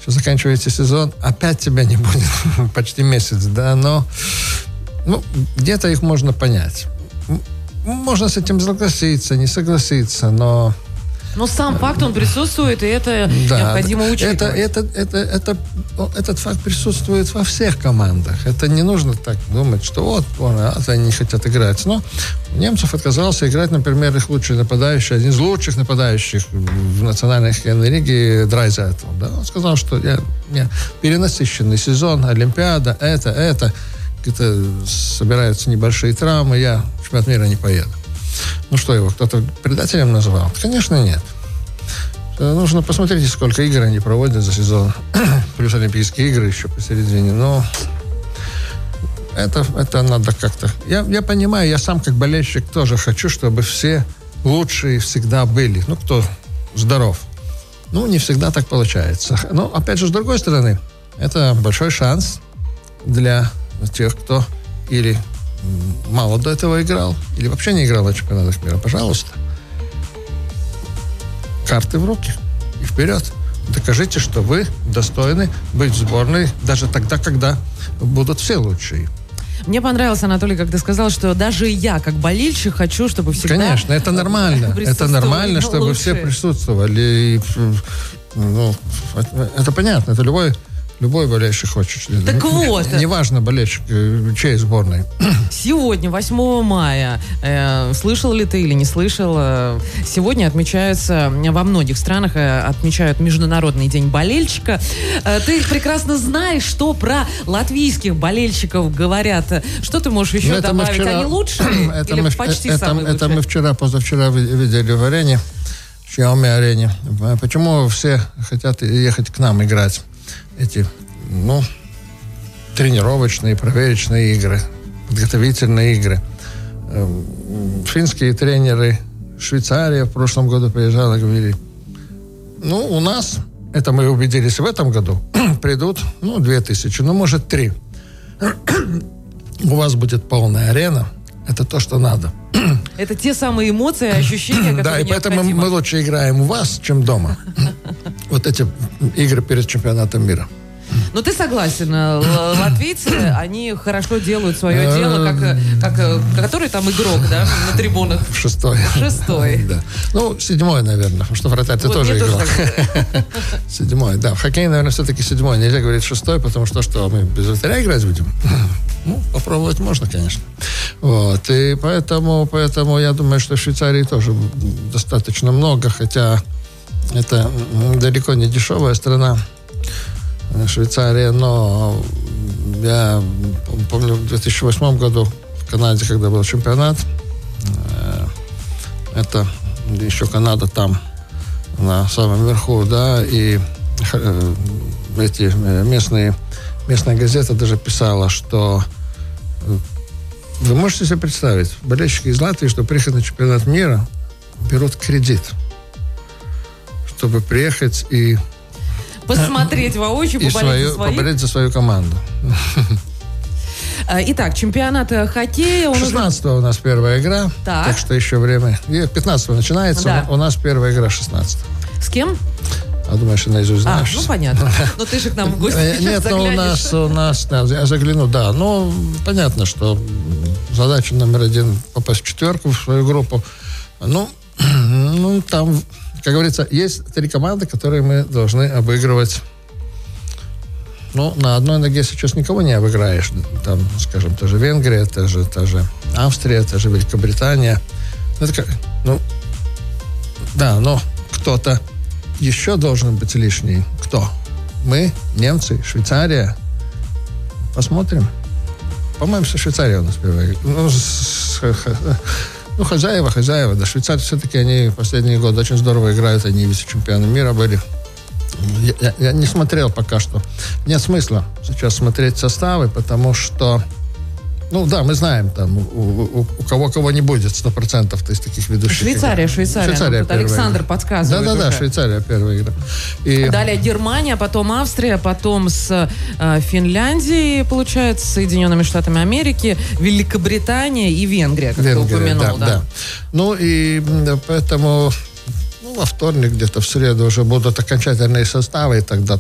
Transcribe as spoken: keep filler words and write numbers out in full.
Сейчас заканчиваете сезон, опять тебя не будет почти месяц, да, но ну, где-то их можно понять. Можно с этим согласиться, не согласиться, но... Но сам факт, он присутствует, и это да, необходимо учитывать. Это, это, это, это, этот факт присутствует во всех командах. Это не нужно так думать, что вот, вот они не хотят играть. Но немцев отказался играть, например, их лучший нападающий, один из лучших нападающих в национальной хоккейной лиге Драйзайтл. Да? Он сказал, что я, я перенасыщенный сезон, Олимпиада, это, это. Где-то собираются небольшие травмы, я в чемпионат мира не поеду. Ну что, его кто-то предателем называл? Конечно, нет. Нужно посмотреть, сколько игр они проводят за сезон. Плюс Олимпийские игры еще посередине. Но это, это надо как-то... Я, я понимаю, я сам как болельщик тоже хочу, чтобы все лучшие всегда были. Ну, кто здоров. Ну, не всегда так получается. Но, опять же, с другой стороны, это большой шанс для тех, кто или мало до этого играл, или вообще не играл на чемпионатах мира. Пожалуйста. Карты в руки. И вперед. Докажите, что вы достойны быть в сборной даже тогда, когда будут все лучшие. Мне понравилось, Анатолий, как ты сказал, что даже я, как болельщик, хочу, чтобы всегда... Конечно, это нормально. Это нормально, чтобы лучшие. Все присутствовали. И, ну, это понятно. Это любой... Любой болельщик хочет. Так вот. Неважно, болельщик чьей сборной. Сегодня, восьмого мая, э, слышал ли ты или не слышал, э, сегодня отмечается, во многих странах э, отмечают Международный день болельщика. Э, ты прекрасно знаешь, что про латвийских болельщиков говорят. Что ты можешь еще это добавить? Вчера, Они лучшие это или мы, почти это, самые это лучшие? мы вчера, позавчера видели в арене, в Xiaomi-арене. Почему все хотят ехать к нам играть? Эти, ну, тренировочные, проверочные игры, подготовительные игры. Финские тренеры, Швейцария в прошлом году приезжала, говорили, ну, у нас, это мы убедились в этом году, придут, ну, две тысячи, ну, может, три. У вас будет полная арена, это то, что надо. Это те самые эмоции, ощущения, которые да, и поэтому необходимо. мы лучше играем у вас, чем дома. Вот эти игры перед чемпионатом мира. Но ты согласен, латвийцы, они хорошо делают свое дело, как, как который там игрок, да, на трибунах? Шестой. Шестой. Да. Ну, седьмой, наверное, потому что вратарь ты вот тоже игрок. Тоже седьмой, да. В хоккее, наверное, все-таки седьмой. Нельзя говорить шестой, потому что что, мы без вратаря играть будем? Ну, попробовать можно, конечно. Вот. И поэтому, поэтому я думаю, что в Швейцарии тоже достаточно много, хотя это далеко не дешевая страна, Швейцария, но я помню в две тысячи восьмом году в Канаде, когда был чемпионат, это еще Канада там на самом верху, да, и эти местные, местная газета даже писала, что вы можете себе представить, болельщики из Латвии, что приехать на чемпионат мира, берут кредит, чтобы приехать и посмотреть воочию, и поболеть, свою, за своих. поболеть за свою команду. Итак, чемпионат хоккея... Он шестнадцатого уже... у нас первая игра, так, так что еще время. пятнадцатого начинается, да. У нас первая игра шестнадцатого. С кем? А думаешь, наизусть знаешь? А, ну понятно. Но ты же к нам в гости Нет, ну у нас, у нас, я загляну, да. Ну, понятно, что задача номер один попасть в четверку, в свою группу. Ну, ну там... Как говорится, есть три команды, которые мы должны обыгрывать. Ну, на одной ноге сейчас никого не обыграешь. Там, скажем, та же Венгрия, та же, та же Австрия, та же Великобритания. Это, ну, да, но кто-то еще должен быть лишний. Кто? Мы, немцы, Швейцария. Посмотрим. По-моему, со Швейцарией у нас первая. Ну, с, Ну, хозяева, хозяева. Да, швейцарцы все-таки, они последние годы очень здорово играют. Они вице-чемпионы мира были. Я, я, я не смотрел пока что. Нет смысла сейчас смотреть составы, потому что, ну да, мы знаем, там, у, у, у кого кого не будет, сто процентов из таких ведущих. Швейцария, Швейцария. Швейцария ну, Александр игра. подсказывает. Да-да-да, уже. Швейцария первая игра. И... Далее Германия, потом Австрия, потом с э, Финляндией, получается, с Соединенными Штатами Америки, Великобритания и Венгрия, как Венгрия, ты упомянул. Да, да. да. Ну и да, поэтому... Ну, во вторник, где-то в среду уже будут окончательные составы, и тогда